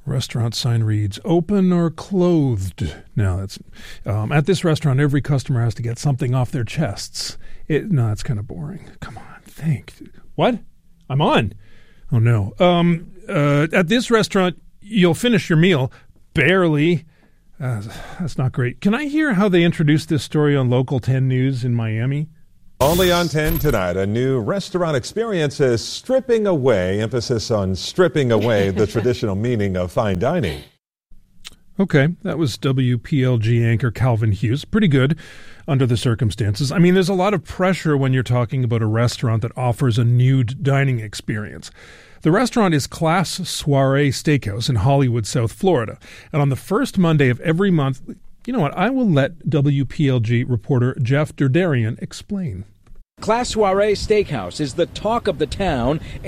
Restaurant sign reads, open or clothed. Now, that's at this restaurant, every customer has to get something off their chests. No, that's kind of boring. Come on, think. What? I'm on. Oh, no. At this restaurant, you'll finish your meal. Barely. That's not great. Can I hear how they introduced this story on Local 10 News in Miami? Only on 10 tonight, a new restaurant experience is stripping away, emphasis on stripping away the traditional meaning of fine dining. Okay, that was WPLG anchor Calvin Hughes. Pretty good under the circumstances. I mean, there's a lot of pressure when you're talking about a restaurant that offers a nude dining experience. The restaurant is Class Soiree Steakhouse in Hollywood, South Florida. And on the first Monday of every month, you know what, I will let WPLG reporter Jeff Derderian explain. Class Soiree Steakhouse is the talk of the town